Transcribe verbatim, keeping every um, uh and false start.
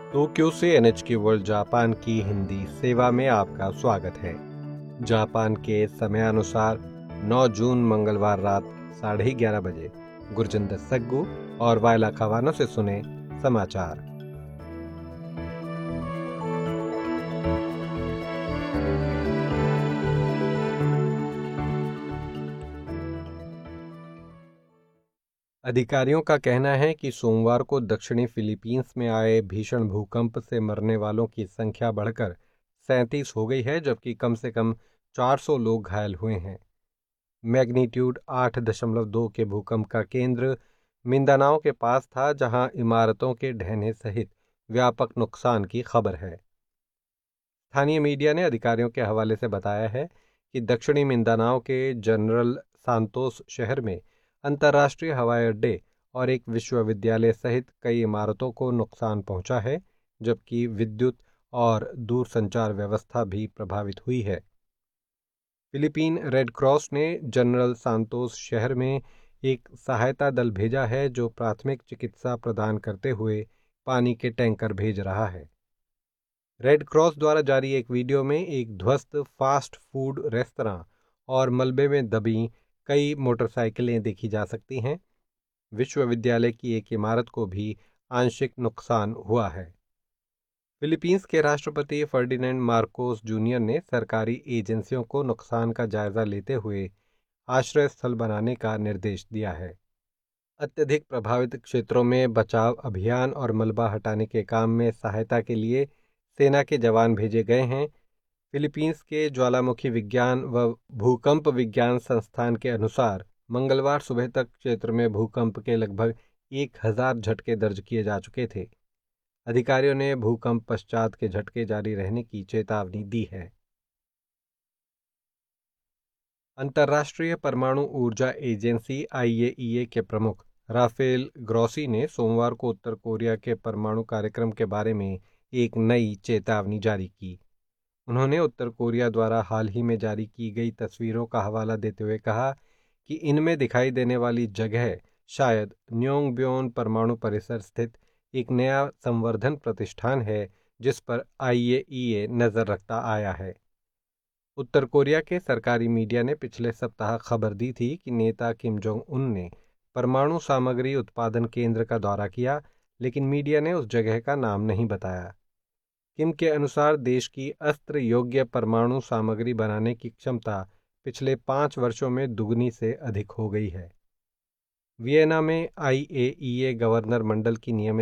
Tokyo से NHK world Japan की हिंदी सेवा में आपका स्वागत है। जापान के समयानुसार नौ जून मंगलवार रात साढ़े ग्यारह बजे गुरजिंदर सग्गू और वायला खवानो से सुने समाचार। अधिकारियों का कहना है कि सोमवार को दक्षिणी फिलीपींस में आए भीषण भूकंप से मरने वालों की संख्या बढ़कर सैंतीस हो गई है, जबकि कम से कम चार सौ लोग घायल हुए हैं। मैग्नीट्यूड आठ दशमलव दो के भूकंप का केंद्र मिंदानाओ के पास था, जहां इमारतों के ढहने सहित व्यापक नुकसान की खबर है। स्थानीय मीडिया ने अधिकारियों के हवाले से बताया है कि दक्षिणी मिंदानाओ के जनरल सांतोस शहर में अंतर्राष्ट्रीय हवाई अड्डे और एक विश्वविद्यालय सहित कई इमारतों को नुकसान पहुंचा है, जबकि विद्युत और दूरसंचार व्यवस्था भी प्रभावित हुई है। फिलीपीन रेड क्रॉस ने जनरल सांतोस शहर में एक सहायता दल भेजा है, जो प्राथमिक चिकित्सा प्रदान करते हुए पानी के टैंकर भेज रहा है। रेड क्रॉस द्वारा जारी एक वीडियो में एक ध्वस्त फास्ट फूड रेस्तरां और मलबे में दबी कई मोटरसाइकिलें देखी जा सकती हैं। विश्वविद्यालय की एक इमारत को भी आंशिक नुकसान हुआ है। फिलीपींस के राष्ट्रपति फर्डिनेंड मार्कोस जूनियर ने सरकारी एजेंसियों को नुकसान का जायजा लेते हुए आश्रय स्थल बनाने का निर्देश दिया है। अत्यधिक प्रभावित क्षेत्रों में बचाव अभियान और मलबा हटाने के काम में सहायता के लिए सेना के जवान भेजे गए हैं। फिलीपींस के ज्वालामुखी विज्ञान व भूकंप विज्ञान संस्थान के अनुसार मंगलवार सुबह तक क्षेत्र में भूकंप के लगभग एक हजार झटके दर्ज किए जा चुके थे। अधिकारियों ने भूकंप पश्चात के झटके जारी रहने की चेतावनी दी है। अंतर्राष्ट्रीय परमाणु ऊर्जा एजेंसी आईएईए के प्रमुख राफेल ग्रॉसी ने सोमवार को उत्तर कोरिया के परमाणु कार्यक्रम के बारे में एक नई चेतावनी जारी की। उन्होंने उत्तर कोरिया द्वारा हाल ही में जारी की गई तस्वीरों का हवाला देते हुए कहा कि इनमें दिखाई देने वाली जगह शायद न्योंगब्योन परमाणु परिसर स्थित एक नया संवर्धन प्रतिष्ठान है, जिस पर आईएईए नजर रखता आया है। उत्तर कोरिया के सरकारी मीडिया ने पिछले सप्ताह खबर दी थी कि नेता किम जोंग उन ने परमाणु सामग्री उत्पादन केंद्र का दौरा किया, लेकिन मीडिया ने उस जगह का नाम नहीं बताया। किम के अनुसार देश की अस्त्र योग्य परमाणु सामग्री बनाने की क्षमता पिछले पाँच वर्षों में दुगनी से अधिक हो गई है। वियना में आईएईए गवर्नर मंडल की नियमित